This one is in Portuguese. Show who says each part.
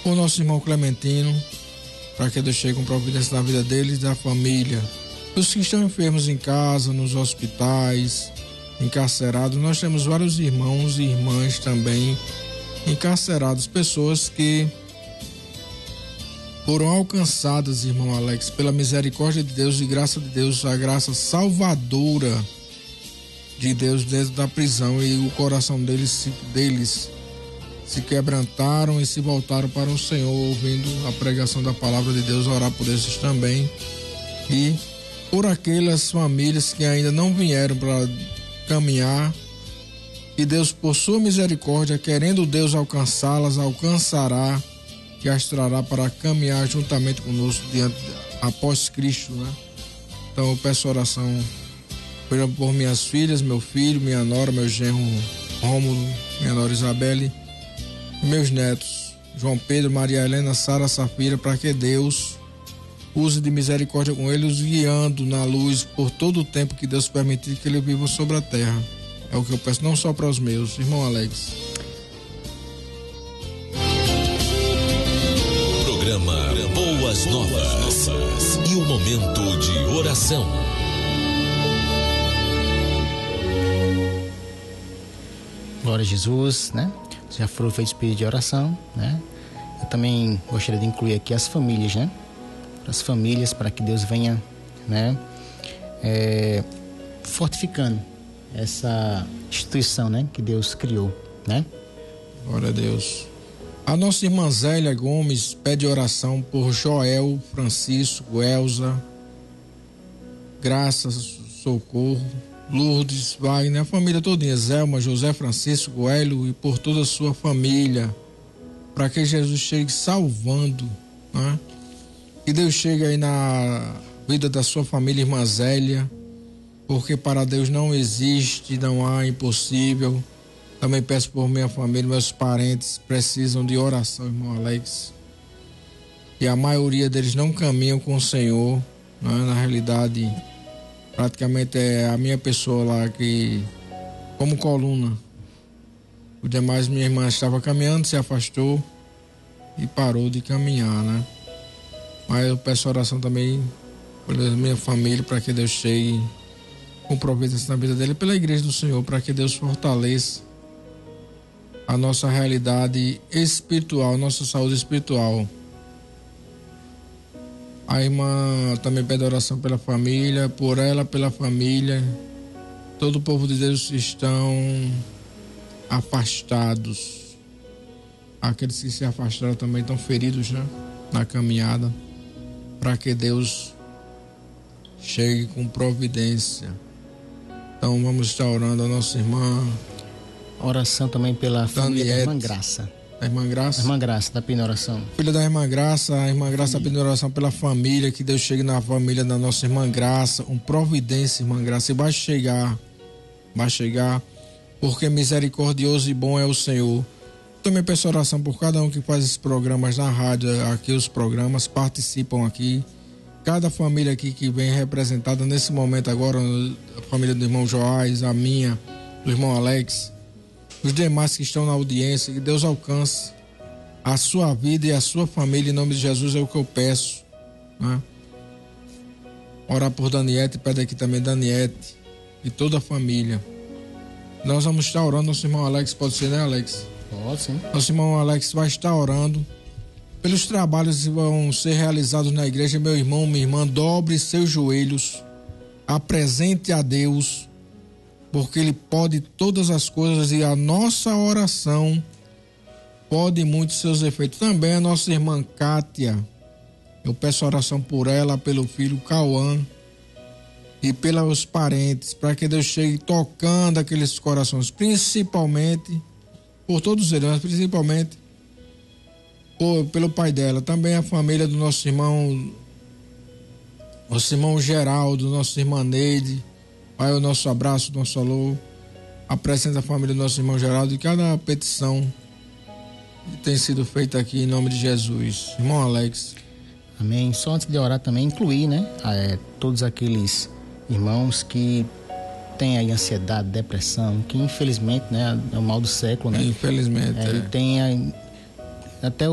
Speaker 1: Por nosso irmão Clementino, para que Deus chegue com providência na vida deles e da família. Os que estão enfermos em casa, nos hospitais, encarcerados, nós temos vários irmãos e irmãs também encarcerados, pessoas que foram alcançadas, irmão Alex, pela misericórdia de Deus e graça de Deus, a graça salvadora de Deus dentro da prisão, e o coração deles se quebrantaram e se voltaram para o Senhor, ouvindo a pregação da palavra de Deus. Orar por esses também e por aquelas famílias que ainda não vieram para caminhar, e Deus, por sua misericórdia, querendo Deus alcançá-las, alcançará e as trará para caminhar juntamente conosco após Cristo, né? Então eu peço oração por minhas filhas, meu filho, minha nora, meu genro Rômulo, minha nora Isabelle, meus netos João Pedro, Maria Helena, Sara, Safira, para que Deus use de misericórdia com eles, guiando na luz por todo o tempo que Deus permitir que eles vivam sobre a terra. É o que eu peço, não só para os meus, irmão Alex.
Speaker 2: Programa Boas Novas e o momento de oração.
Speaker 3: Glória a Jesus, né? Já foram feitos pedidos de oração, né? Eu também gostaria de incluir aqui as famílias, né? As famílias, para que Deus venha, né? Fortificando essa instituição, né? Que Deus criou, né?
Speaker 1: Glória a Deus. A nossa irmã Zélia Gomes pede oração por Joel, Francisco, Elza, Graças, Socorro, Lourdes, Wagner, a família todinha, Zelma, José, Francisco, Hélio, e por toda a sua família, para que Jesus chegue salvando, né? Que Deus chegue aí na vida da sua família, irmã Zélia, porque para Deus não existe, não há impossível. Também peço por minha família, meus parentes precisam de oração, irmão Alex, e a maioria deles não caminham com o Senhor, né? Na realidade, praticamente é a minha pessoa lá que, como coluna. Os demais, minha irmã estava caminhando, se afastou e parou de caminhar, né? Mas eu peço oração também pela minha família, para que Deus chegue com providência na vida dele, pela igreja do Senhor, para que Deus fortaleça a nossa realidade espiritual, nossa saúde espiritual. A irmã também pede oração pela família, por ela, pela família. Todo o povo de Deus estão afastados. Aqueles que se afastaram também estão feridos, né? Na caminhada. Para que Deus chegue com providência. Então vamos estar orando a nossa irmã.
Speaker 3: Oração também pela família da irmã Graça.
Speaker 1: A irmã Graça?
Speaker 3: A irmã Graça, da pedindo oração.
Speaker 1: Filha da irmã Graça, a irmã Graça pedindo oração pela família, que Deus chegue na família da nossa irmã Graça, com providência, irmã Graça, e vai chegar, porque misericordioso e bom é o Senhor. Também peço oração por cada um que faz esses programas na rádio, aqui os programas, participam aqui, cada família aqui que vem representada nesse momento agora, a família do irmão Joás, a minha, do irmão Alex, os demais que estão na audiência, que Deus alcance a sua vida e a sua família, em nome de Jesus é o que eu peço, né? Orar por Daniete, pede aqui também Daniete e toda a família. Nós vamos estar orando, nosso irmão Alex, pode ser, né, Alex?
Speaker 3: Pode, sim.
Speaker 1: Nosso irmão Alex vai estar orando pelos trabalhos que vão ser realizados na igreja. Meu irmão, minha irmã, dobre seus joelhos, apresente a Deus, porque Ele pode todas as coisas e a nossa oração pode muito seus efeitos. Também a nossa irmã Kátia, eu peço oração por ela, pelo filho Cauã e pelos parentes, para que Deus chegue tocando aqueles corações, principalmente por todos eles, mas principalmente pelo pai dela. Também a família do nosso irmão Geraldo, nossa irmã Neide. Pai, o nosso abraço, nosso alô, apresenta a família do nosso irmão Geraldo e cada petição que tem sido feita aqui em nome de Jesus. Irmão Alex.
Speaker 3: Amém. Só antes de orar também, incluir, né? Todos aqueles irmãos que têm aí ansiedade, depressão, que infelizmente, né? É o mal do século, né?
Speaker 1: Infelizmente.
Speaker 3: Tem até